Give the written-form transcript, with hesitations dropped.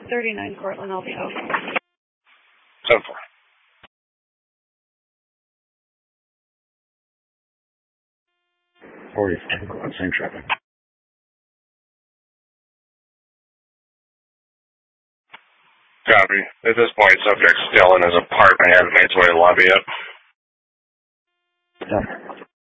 39 Cortland, I'll be out. 10-4. Same traffic. Copy. At this point, subject still in his apartment, hasn't made his way to Lafayette. Done.